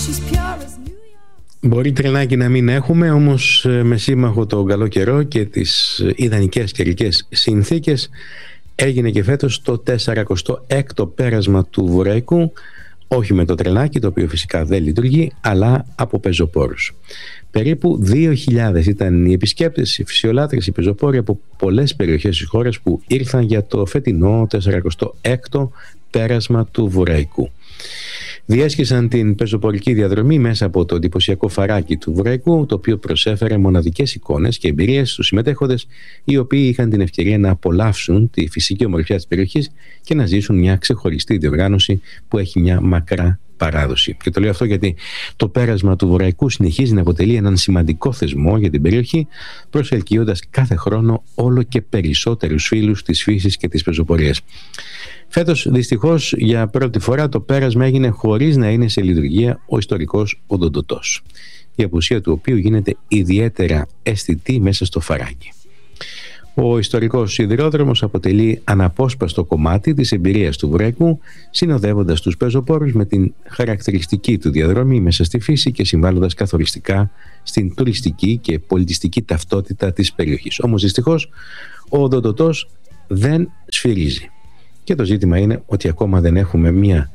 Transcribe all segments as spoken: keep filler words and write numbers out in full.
Μπορεί τρενάκι να μην έχουμε, όμως με σύμμαχο τον καλό καιρό και τις ιδανικές καιρικές συνθήκες έγινε και φέτος το τέσσερακοστό έκτο πέρασμα του Βορραϊκού, όχι με το τρενάκι, το οποίο φυσικά δεν λειτουργεί, αλλά από πεζοπόρους. Περίπου δύο χιλιάδες ήταν οι επισκέπτες, οι φυσιολάτρες, οι πεζοπόροι από πολλές περιοχές της χώρας που ήρθαν για το φετινό τέσσερακοστό έκτο πέρασμα του Βορραϊκού. Διέσχισαν την πεζοπορική διαδρομή μέσα από το εντυπωσιακό φαράκι του Βορραϊκού, το οποίο προσέφερε μοναδικές εικόνες και εμπειρίες στους συμμετέχοντες, οι οποίοι είχαν την ευκαιρία να απολαύσουν τη φυσική ομορφιά της περιοχής και να ζήσουν μια ξεχωριστή διοργάνωση που έχει μια μακρά παράδοση. Και το λέω αυτό γιατί το πέρασμα του Βορραϊκού συνεχίζει να αποτελεί έναν σημαντικό θεσμό για την περιοχή, προσελκύοντας κάθε χρόνο όλο και περισσότερους φίλους της φύσης και της πεζοπορίας. Φέτος, δυστυχώς, για πρώτη φορά το πέρασμα έγινε χωρίς να είναι σε λειτουργία ο ιστορικός οδοντοτός, η απουσία του οποίου γίνεται ιδιαίτερα αισθητή μέσα στο φαράγγι. Ο ιστορικός σιδηρόδρομος αποτελεί αναπόσπαστο κομμάτι της εμπειρίας του Βορραϊκού, συνοδεύοντας τους πεζοπόρους με την χαρακτηριστική του διαδρομή μέσα στη φύση και συμβάλλοντας καθοριστικά στην τουριστική και πολιτιστική ταυτότητα της περιοχής. Όμως δυστυχώς ο οδοντοτός δεν σφυρίζει. Και το ζήτημα είναι ότι ακόμα δεν έχουμε μια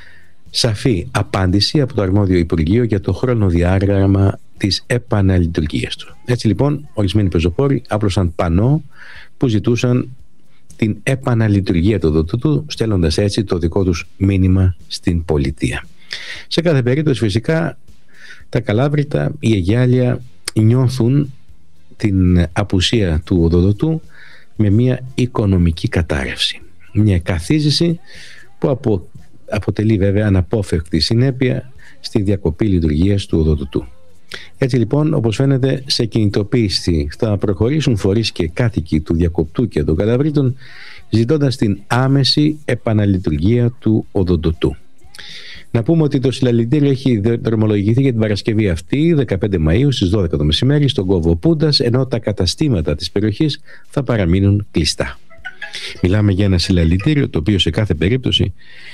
σαφή απάντηση από το αρμόδιο Υπουργείο για το χρονοδιάγραμμα της επαναλειτουργίας του. Έτσι λοιπόν, ορισμένοι πεζοπόροι άπλωσαν πανό που ζητούσαν την επαναλειτουργία του οδοντοτού, στέλνοντας έτσι το δικό τους μήνυμα στην πολιτεία. Σε κάθε περίπτωση, φυσικά, τα Καλάβρητα, οι Αιγιάλια νιώθουν την απουσία του οδοντοτού με μια οικονομική κατάρρευση. Μια καθίζηση που απο, αποτελεί βέβαια αναπόφευκτη συνέπεια στη διακοπή λειτουργίας του οδοντοτού. Έτσι λοιπόν, όπως φαίνεται, σε κινητοποίηση θα προχωρήσουν φορείς και κάτοικοι του Διακοπτού και των Καλαβρίτων, ζητώντας την άμεση επαναλειτουργία του οδοντοτού. Να πούμε ότι το συλλαλητήριο έχει δρομολογηθεί για την Παρασκευή αυτή, δεκαπέντε Μαΐου στις δώδεκα το μεσημέρι, στον κόβο Πούντας, ενώ τα καταστήματα της περιοχής θα παραμείνουν κλειστά. Μιλάμε για ένα συλλαλητήριο το οποίο σε κάθε περίπτωση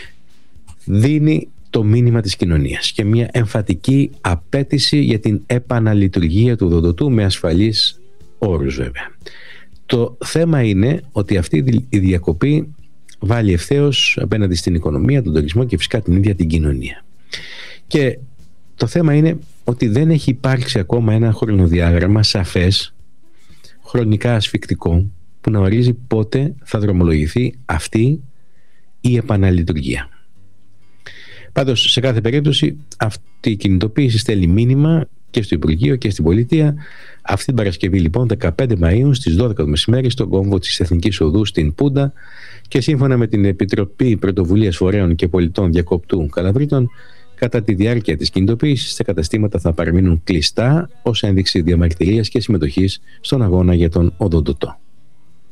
δίνει το μήνυμα της κοινωνίας και μια εμφατική απέτηση για την επαναλειτουργία του οδοντοτού με ασφαλείς όρους βέβαια. Το θέμα είναι ότι αυτή η διακοπή βάλει ευθέως απέναντι στην οικονομία, τον τουρισμό και φυσικά την ίδια την κοινωνία. Και το θέμα είναι ότι δεν έχει υπάρξει ακόμα ένα χρονοδιάγραμμα σαφές, χρονικά ασφικτικό, που να ορίζει πότε θα δρομολογηθεί αυτή η επαναλειτουργία. Πάντως, σε κάθε περίπτωση, αυτή η κινητοποίηση στέλνει μήνυμα και στο Υπουργείο και στην Πολιτεία. Αυτή την Παρασκευή, λοιπόν, δεκαπέντε Μαΐου στις δώδεκα το μεσημέρι, στον κόμβο της Εθνικής Οδού στην Πούντα, και σύμφωνα με την Επιτροπή Πρωτοβουλίας Φορέων και Πολιτών Διακοπτού Καλαβρίτων, κατά τη διάρκεια της κινητοποίησης, τα καταστήματα θα παραμείνουν κλειστά ως ένδειξη διαμαρτυρίας και συμμετοχής στον αγώνα για τον οδοντοτό.